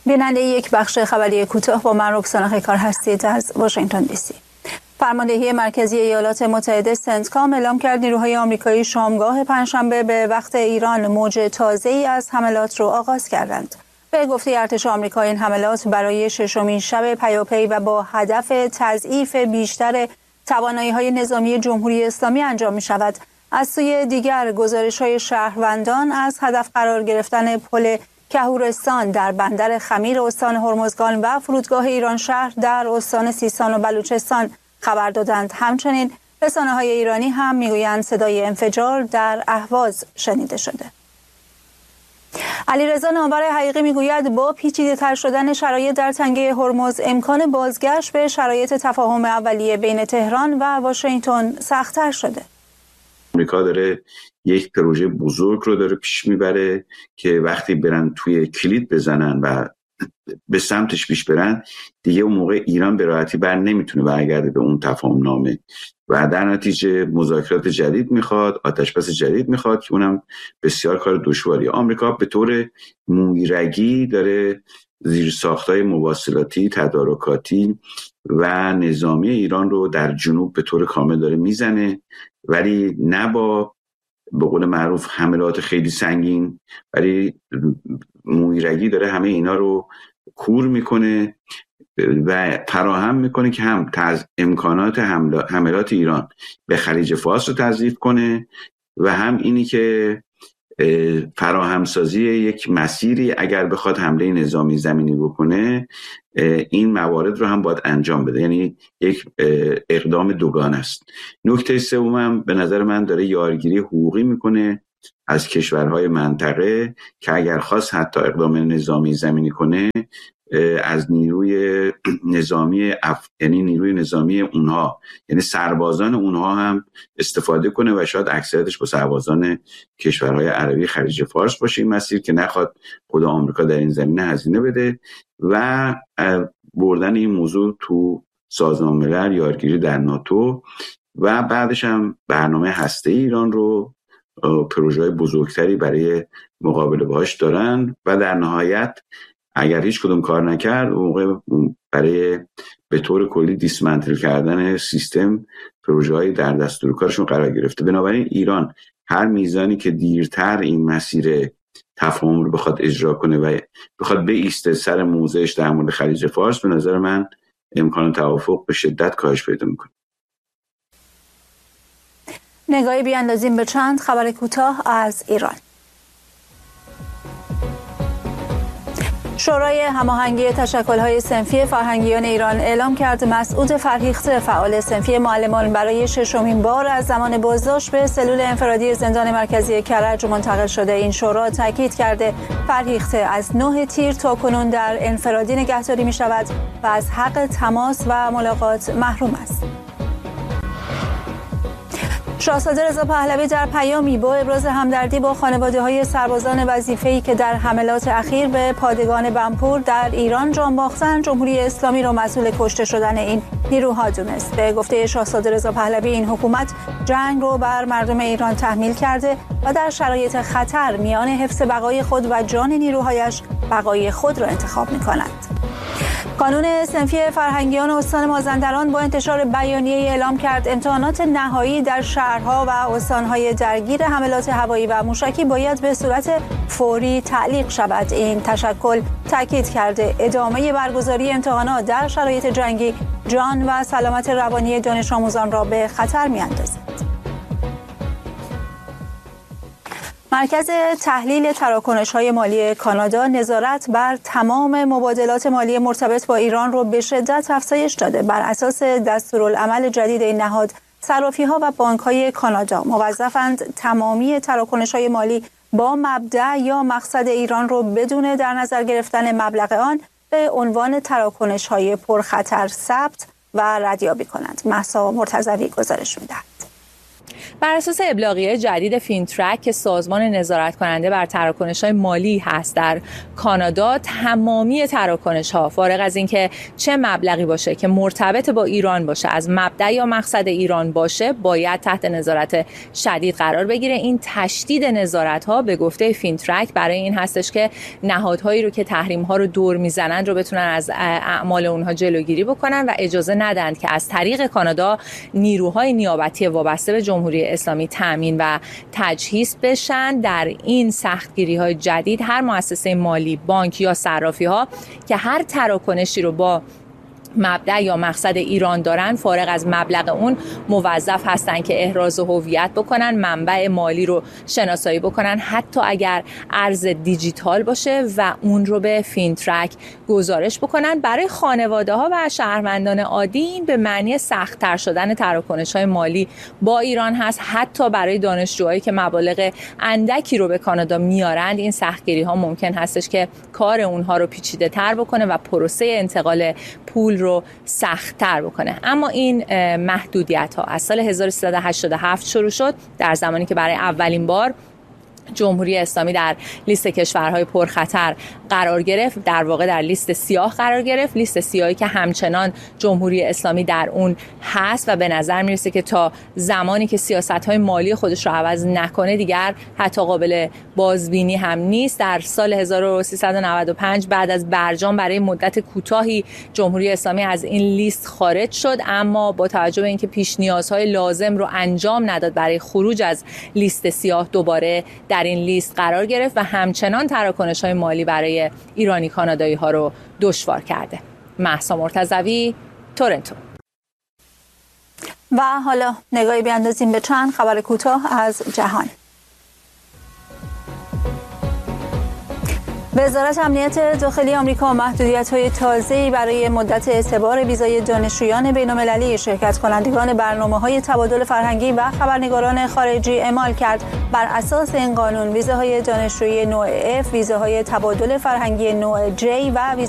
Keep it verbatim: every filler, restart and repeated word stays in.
بیننده یک بخش خبری کوتاه با من رکسانا خیکار هستید از واشنگتن دی سی. فرماندهی مرکزی ایالات متحده سنتکام اعلام کرد نیروهای آمریکایی شامگاه پنجشنبه به وقت ایران موج تازه‌ای از حملات را آغاز کردند. به گفته ارتش آمریکا این حملات برای ششمین شب پیاپی و با هدف تضعیف بیشتر توانایی‌های نظامی جمهوری اسلامی انجام می‌شود. از سوی دیگر گزارش‌های شهروندان از هدف قرار گرفتن پل کهورستان در بندر خمیر استان هرمزگان و فرودگاه ایران شهر در استان سیستان و بلوچستان خبر دادند. همچنین رسانه‌های ایرانی هم میگویند صدای انفجار در اهواز شنیده شده. علیرضا نامور حقیقی میگوید با پیچیده‌تر شدن شرایط در تنگه هرمز امکان بازگشت به شرایط تفاهم اولیه بین تهران و واشنگتن سخت‌تر شده. آمریکا داره یک پروژه بزرگ رو داره پیش میبره که وقتی برن توی کلید بزنن و به سمتش پیش برن دیگه اون موقع ایران به راحتی بر نمیتونه برگرده به اون تفاهم نامه و در نتیجه مذاکرات جدید میخواد، آتشبس جدید میخواد که اونم بسیار کار دشواریه. آمریکا به طور مویرگی داره زیرساخت‌های مواصلاتی، تدارکاتی و نظامی ایران رو در جنوب به طور کامل داره میزنه، ولی نه با به قول معروف حملات خیلی سنگین، ولی مویرگی داره همه اینا رو کور میکنه و فراهم میکنه که هم تز... امکانات حملات ایران به خلیج فارس رو تضعیف کنه و هم اینی که فراهمسازی یک مسیری اگر بخواد حمله نظامی زمینی بکنه این موارد رو هم باید انجام بده، یعنی یک اقدام دوگانه است. نکته سومم به نظر من داره یارگیری حقوقی میکنه از کشورهای منطقه که اگر خواست حتی اقدام نظامی زمینی کنه از نیروی نظامی اف... یعنی نیروی نظامی اونها، یعنی سربازان اونها هم استفاده کنه و شاید اکثریتش با سربازان کشورهای عربی خلیج فارس باشه این مسیر که نخواد خود آمریکا در این زمینه هزینه بده و بردن این موضوع تو سازمان ملل، یارگیری در ناتو و بعدش هم برنامه هسته‌ای ایران رو پروژه‌های بزرگتری برای مقابله باهاش دارن و در نهایت اگر هیچ کدوم کار نکرد اون موقع برای به طور کلی دیسمنتل کردن سیستم پروژه‌های در دستور کارشون قرار گرفته. بنابراین ایران هر میزانی که دیرتر این مسیر تفاهم رو بخواد اجرا کنه و بخواد بایسته سر موضعش در مورد خلیج فارس، به نظر من امکان توافق به شدت کاهش پیدا میکنه. نگاهی بیاندازیم به چند خبر کوتاه از ایران. شورای هماهنگی تشکل‌های صنفی فرهنگیان ایران اعلام کرد مسعود فرهیخته فعال صنفی معلمان برای ششمین بار از زمان بازداشت به سلول انفرادی زندان مرکزی کرج منتقل شده. این شورا تاکید کرده فرهیخته از نه تیر تا کنون در انفرادی نگهداری می‌شود و از حق تماس و ملاقات محروم است. شاهزاده رضا پهلوی در پیامی با ابراز همدردی با خانواده‌های سربازان وظیفه‌ای که در حملات اخیر به پادگان بنپور در ایران جان باختند، جمهوری اسلامی را مسئول کشته شدن این نیروها دونست. به گفته شاهزاده رضا پهلوی این حکومت جنگ رو بر مردم ایران تحمیل کرده و در شرایط خطر میان حفظ بقای خود و جان نیروهایش بقای خود را انتخاب می‌کند. کانون صنفی فرهنگیان استان مازندران با انتشار بیانیه اعلام کرد امتحانات نهایی در شهرها و استانهای درگیر حملات هوایی و موشکی باید به صورت فوری تعلیق شود. این تشکل تاکید کرده ادامه برگزاری امتحانات در شرایط جنگی جان و سلامت روانی دانش آموزان را به خطر می‌اندازد. مرکز تحلیل تراکنش‌های مالی کانادا نظارت بر تمام مبادلات مالی مرتبط با ایران را به شدت افزایش داده. بر اساس دستورالعمل جدید این نهاد، صرافی‌ها و بانک‌های کانادا موظفند تمامی تراکنش‌های مالی با مبدأ یا مقصد ایران را بدون در نظر گرفتن مبلغ آن به عنوان تراکنش‌های پرخطر ثبت و ردیابی کنند. مهسا مرتضوی گزارش می‌دهد. بر اساس ابلاغیه جدید فینترک که سازمان نظارت کننده بر تراکنش‌های مالی هست در کانادا، تمامی تراکنش‌ها فارغ از اینکه چه مبلغی باشه که مرتبط با ایران باشه، از مبدا یا مقصد ایران باشه، باید تحت نظارت شدید قرار بگیره. این تشدید نظارت‌ها به گفته فینترک برای این هستش که نهادهایی رو که تحریم‌ها رو دور میزنند رو بتونن از اعمال اونها جلوگیری بکنن و اجازه ندن که از طریق کانادا نیروهای نیابتی وابسته به جمهوری اسلامی تامین و تجهیز بشن. در این سختگیری‌های جدید هر مؤسسه مالی، بانک یا صرافی‌ها که هر تراکنشی رو با مبدا یا مقصد ایران دارن، فارغ از مبلغ اون موظف هستن که احراز هویت بکنن، منبع مالی رو شناسایی بکنن، حتی اگر ارز دیجیتال باشه و اون رو به فینترک گزارش بکنن. برای خانواده ها و شهروندان عادی این به معنی سخت تر شدن تراکنش های مالی با ایران هست. حتی برای دانشجوهایی که مبالغ اندکی رو به کانادا میارند، این سختگیری ها ممکن هستش که کار اونها رو پیچیده تر بکنه و پروسه انتقال پول رو سخت‌تر بکنه. اما این محدودیت ها از سال هزار و سیصد و هشتاد و هفت شروع شد، در زمانی که برای اولین بار جمهوری اسلامی در لیست کشورهای پرخطر قرار گرفت، در واقع در لیست سیاه قرار گرفت، لیست سیاهی که همچنان جمهوری اسلامی در اون هست و به نظر میرسه که تا زمانی که سیاست‌های مالی خودش رو عوض نکنه دیگر حتی قابل بازبینی هم نیست. در سال هزار و سیصد و نود و پنج بعد از برجام برای مدت کوتاهی جمهوری اسلامی از این لیست خارج شد، اما با توجه به اینکه پیش نیازهای لازم رو انجام نداد برای خروج از لیست سیاه، دوباره در این لیست قرار گرفت و همچنان تراکنش‌های مالی برای ایرانی کانادایی ها رو دشوار کرده. مهسا مرتضوی، تورنتو. و حالا نگاهی بیاندازیم به چند خبر کوتاه از جهان. وزارت امنیت داخلی آمریکا محدودیت‌های تازه‌ای برای مدت اعتبار ویزای دانشجویان بین‌المللی شرکت کنندگان برنامه‌های تبادل فرهنگی و خبرنگاران خارجی اعمال کرد. بر اساس این قانون ویزاهای دانشجویی نوع F، ویزاهای تبادل فرهنگی نوع J و ویزا